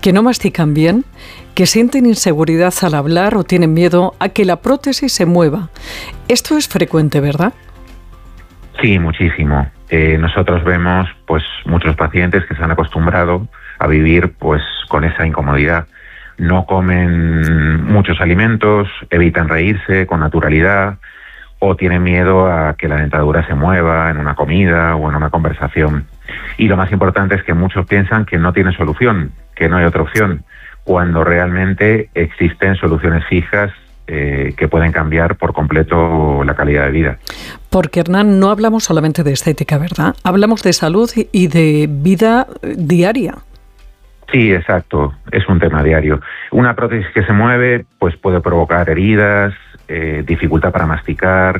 que no mastican bien, que sienten inseguridad al hablar o tienen miedo a que la prótesis se mueva. Esto es frecuente, ¿verdad? Sí, muchísimo. Nosotros vemos pues muchos pacientes que se han acostumbrado a vivir pues con esa incomodidad. No comen muchos alimentos, evitan reírse con naturalidad o tienen miedo a que la dentadura se mueva en una comida o en una conversación. Y lo más importante es que muchos piensan que no tiene solución, que no hay otra opción, cuando realmente existen soluciones fijas que pueden cambiar por completo la calidad de vida. Porque, Hernán, no hablamos solamente de estética, ¿verdad? Hablamos de salud y de vida diaria. Sí, exacto. Es un tema diario. Una prótesis que se mueve pues puede provocar heridas, dificultad para masticar,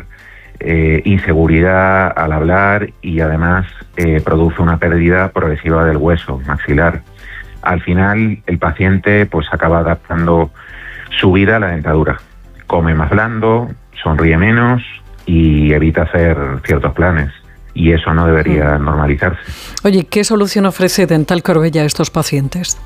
inseguridad al hablar y además produce una pérdida progresiva del hueso maxilar. Al final, el paciente pues acaba adaptando su vida a la dentadura. Come más blando, sonríe menos y evita hacer ciertos planes. Y eso no debería normalizarse. Oye, ¿qué solución ofrece Dental Corbella a estos pacientes?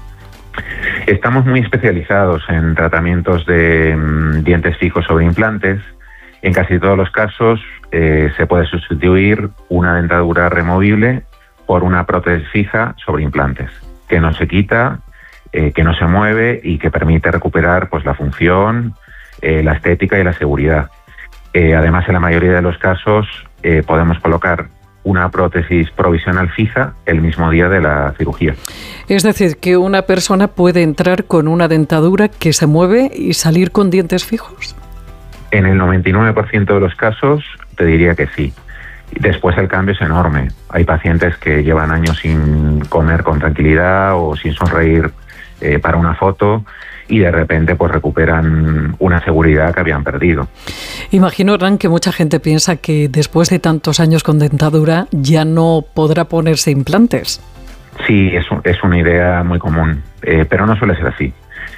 Estamos muy especializados en tratamientos de dientes fijos sobre implantes. En casi todos los casos se puede sustituir una dentadura removible por una prótesis fija sobre implantes, que no se quita, que no se mueve y que permite recuperar pues la función, la estética y la seguridad. Además, en la mayoría de los casos podemos colocar una prótesis provisional fija el mismo día de la cirugía. Es decir, que una persona puede entrar con una dentadura que se mueve y salir con dientes fijos. En el 99% de los casos te diría que sí. Después el cambio es enorme. Hay pacientes que llevan años sin comer con tranquilidad o sin sonreír para una foto y de repente pues recuperan una seguridad que habían perdido. Imagino, Hernán, que mucha gente piensa que después de tantos años con dentadura ya no podrá ponerse implantes. Sí, es una idea muy común, pero no suele ser así.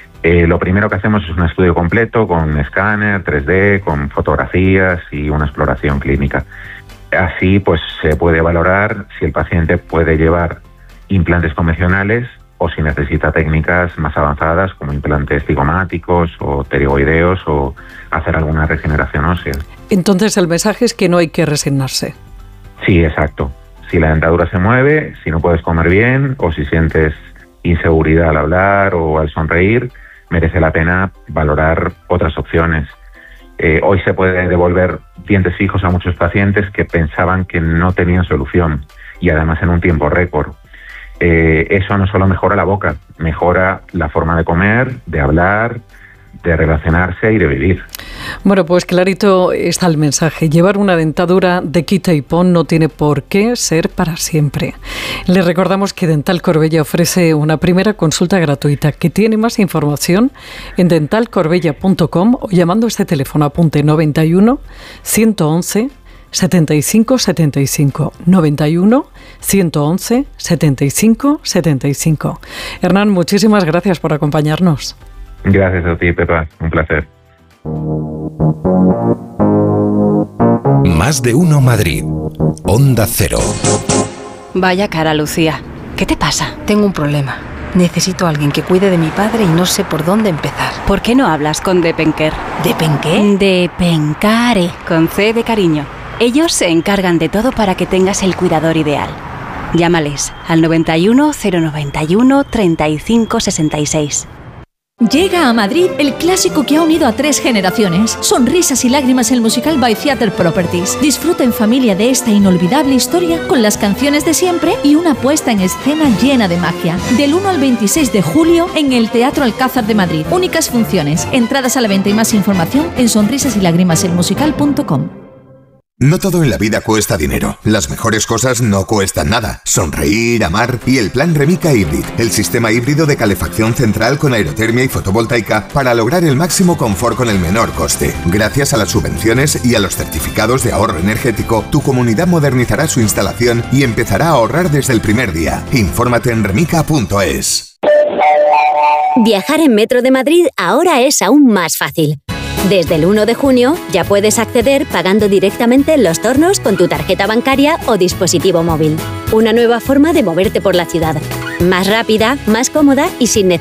Lo primero que hacemos es un estudio completo con escáner, 3D, con fotografías y una exploración clínica. Así pues se puede valorar si el paciente puede llevar implantes convencionales o si necesita técnicas más avanzadas como implantes cigomáticos o pterigoideos o hacer alguna regeneración ósea. Entonces el mensaje es que no hay que resignarse. Sí, exacto. Si la dentadura se mueve, si no puedes comer bien o si sientes inseguridad al hablar o al sonreír, merece la pena valorar otras opciones. Hoy se puede devolver dientes fijos a muchos pacientes que pensaban que no tenían solución y además en un tiempo récord. Eso no solo mejora la boca, mejora la forma de comer, de hablar, de relacionarse y de vivir. Bueno, pues clarito está el mensaje. Llevar una dentadura de quita y pon no tiene por qué ser para siempre. Les recordamos que Dental Corbella ofrece una primera consulta gratuita, que tiene más información en dentalcorbella.com o llamando a este teléfono, apunte 91 111 75 75 91 111 75 75. Hernán, muchísimas gracias por acompañarnos. Gracias a ti, Pepa. Un placer. Más de uno Madrid. Onda Cero. Vaya cara, Lucía. ¿Qué te pasa? Tengo un problema. Necesito a alguien que cuide de mi padre y no sé por dónde empezar. ¿Por qué no hablas con Depenker? ¿Depenqué? Depencare, con C de cariño. Ellos se encargan de todo para que tengas el cuidador ideal. Llámales al 91 091 35 66. Llega a Madrid el clásico que ha unido a 3 generaciones. Sonrisas y lágrimas, el musical by Theatre Properties. Disfruta en familia de esta inolvidable historia con las canciones de siempre y una puesta en escena llena de magia. Del 1 al 26 de julio en el Teatro Alcázar de Madrid. Únicas funciones. Entradas a la venta y más información en sonrisasylágrimaselmusical.com. No todo en la vida cuesta dinero. Las mejores cosas no cuestan nada. Sonreír, amar y el plan Remica Hybrid, el sistema híbrido de calefacción central con aerotermia y fotovoltaica para lograr el máximo confort con el menor coste. Gracias a las subvenciones y a los certificados de ahorro energético, tu comunidad modernizará su instalación y empezará a ahorrar desde el primer día. Infórmate en remica.es. Viajar en Metro de Madrid ahora es aún más fácil. Desde el 1 de junio ya puedes acceder pagando directamente en los tornos con tu tarjeta bancaria o dispositivo móvil. Una nueva forma de moverte por la ciudad. Más rápida, más cómoda y sin necesidad